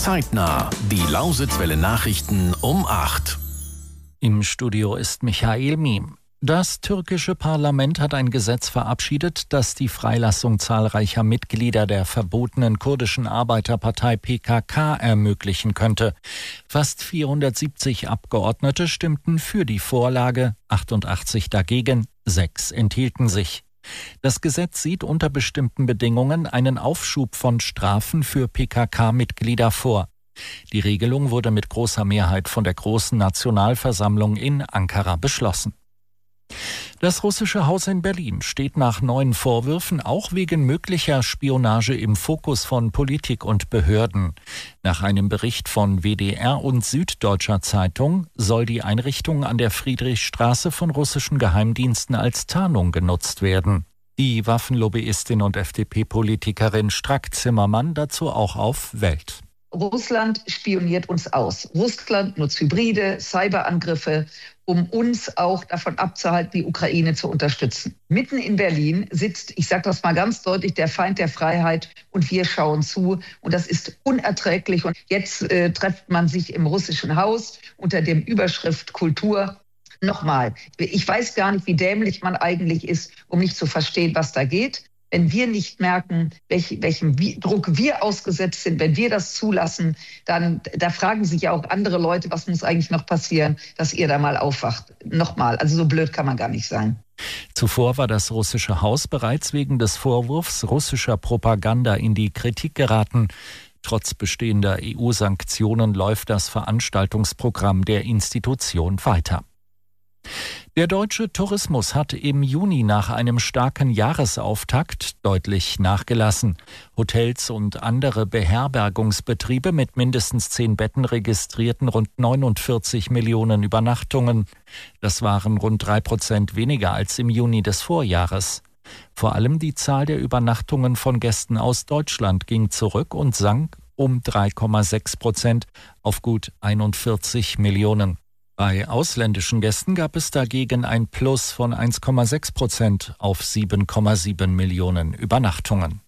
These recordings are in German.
Zeitnah, die Lausitzwelle Nachrichten um 8. Im Studio ist Michael Miem. Das türkische Parlament hat ein Gesetz verabschiedet, das die Freilassung zahlreicher Mitglieder der verbotenen kurdischen Arbeiterpartei PKK ermöglichen könnte. Fast 470 Abgeordnete stimmten für die Vorlage, 88 dagegen, 6 enthielten sich. Das Gesetz sieht unter bestimmten Bedingungen einen Aufschub von Strafen für PKK-Mitglieder vor. Die Regelung wurde mit großer Mehrheit von der Großen Nationalversammlung in Ankara beschlossen. Das russische Haus in Berlin steht nach neuen Vorwürfen auch wegen möglicher Spionage im Fokus von Politik und Behörden. Nach einem Bericht von WDR und Süddeutscher Zeitung soll die Einrichtung an der Friedrichstraße von russischen Geheimdiensten als Tarnung genutzt werden. Die Waffenlobbyistin und FDP-Politikerin Strack-Zimmermann dazu auch auf Welt. Russland spioniert uns aus. Russland nutzt Hybride, Cyberangriffe, um uns auch davon abzuhalten, die Ukraine zu unterstützen. Mitten in Berlin sitzt, ich sage das mal ganz deutlich, der Feind der Freiheit und wir schauen zu. Und das ist unerträglich. Und jetzt trifft man sich im russischen Haus unter dem Überschrift Kultur. Nochmal, ich weiß gar nicht, wie dämlich man eigentlich ist, um nicht zu verstehen, was da geht. Wenn wir nicht merken, welchem Druck wir ausgesetzt sind, wenn wir das zulassen, dann da fragen sich ja auch andere Leute, was muss eigentlich noch passieren, dass ihr da mal aufwacht. Nochmal, also so blöd kann man gar nicht sein. Zuvor war das russische Haus bereits wegen des Vorwurfs russischer Propaganda in die Kritik geraten. Trotz bestehender EU-Sanktionen läuft das Veranstaltungsprogramm der Institution weiter. Der deutsche Tourismus hat im Juni nach einem starken Jahresauftakt deutlich nachgelassen. Hotels und andere Beherbergungsbetriebe mit mindestens 10 Betten registrierten rund 49 Millionen Übernachtungen. Das waren rund 3% weniger als im Juni des Vorjahres. Vor allem die Zahl der Übernachtungen von Gästen aus Deutschland ging zurück und sank um 3,6% auf gut 41 Millionen. Bei ausländischen Gästen gab es dagegen ein Plus von 1,6% auf 7,7 Millionen Übernachtungen.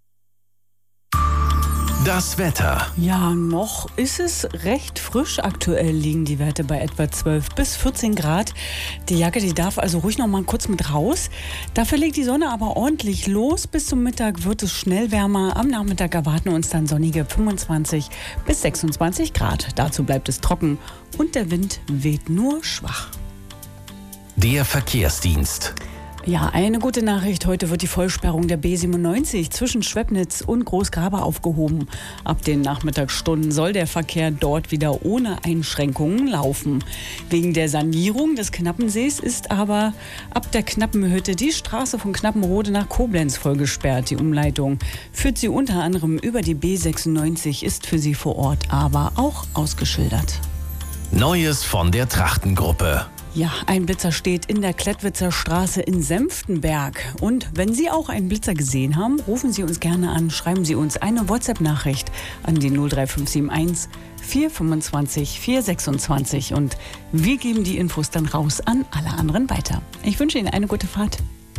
Das Wetter. Ja, noch ist es recht frisch. Aktuell liegen die Werte bei etwa 12 bis 14 Grad. Die Jacke, die darf also ruhig noch mal kurz mit raus. Dafür legt die Sonne aber ordentlich los. Bis zum Mittag wird es schnell wärmer. Am Nachmittag erwarten uns dann sonnige 25 bis 26 Grad. Dazu bleibt es trocken und der Wind weht nur schwach. Der Verkehrsdienst. Ja, eine gute Nachricht. Heute wird die Vollsperrung der B97 zwischen Schwebnitz und Großgrabe aufgehoben. Ab den Nachmittagsstunden soll der Verkehr dort wieder ohne Einschränkungen laufen. Wegen der Sanierung des Knappensees ist aber ab der Knappenhütte die Straße von Knappenrode nach Koblenz voll gesperrt. Die Umleitung führt sie unter anderem über die B96, ist für sie vor Ort aber auch ausgeschildert. Neues von der Trachtengruppe. Ja, ein Blitzer steht in der Klettwitzer Straße in Senftenberg. Und wenn Sie auch einen Blitzer gesehen haben, rufen Sie uns gerne an, schreiben Sie uns eine WhatsApp-Nachricht an die 03571 425 426 und wir geben die Infos dann raus an alle anderen weiter. Ich wünsche Ihnen eine gute Fahrt.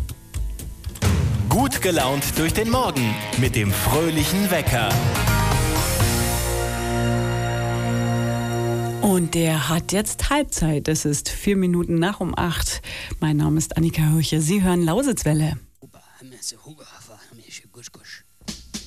Gut gelaunt durch den Morgen mit dem fröhlichen Wecker. Und der hat jetzt Halbzeit. Es ist 4 Minuten nach um 8. Mein Name ist Annika Hörche. Sie hören Lausitzwelle.